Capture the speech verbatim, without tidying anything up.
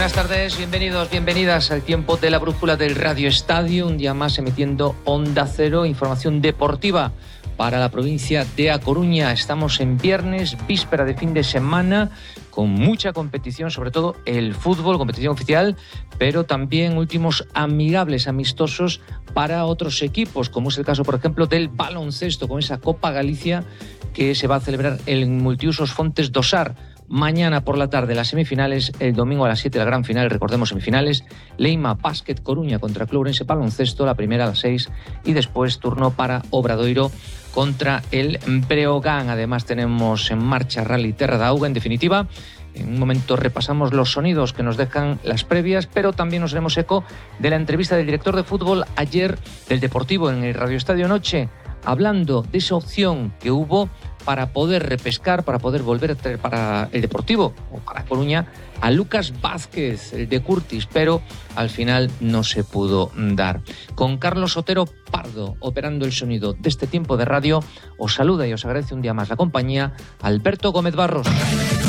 buenas tardes, bienvenidos, bienvenidas al tiempo de la brújula del Radio Estadio, un día más emitiendo Onda Cero, información deportiva para la provincia de A Coruña. Estamos en viernes, víspera de fin de semana, con mucha competición, sobre todo el fútbol, competición oficial, pero también últimos amigables, amistosos para otros equipos, como es el caso, por ejemplo, del baloncesto, con esa Copa Galicia que se va a celebrar en Multiusos Fontes do Sar. Mañana por la tarde las semifinales, el domingo a las siete la gran final, recordemos semifinales, Leima Basket Coruña contra Club Ourense Baloncesto, la primera a las seis, y después turno para Obradoiro contra el Breogán. Además tenemos en marcha Rally Terra da Auga. En definitiva, en un momento repasamos los sonidos que nos dejan las previas, pero también nos haremos eco de la entrevista del director de fútbol ayer del Deportivo en el Radio Estadio Noche, hablando de esa opción que hubo para poder repescar, para poder volver a traer para el Deportivo o para Coruña a Lucas Vázquez, el de Curtis, pero al final no se pudo dar. Con Carlos Otero Pardo operando el sonido de este tiempo de radio, os saluda y os agradece un día más la compañía Alberto Gómez Barros.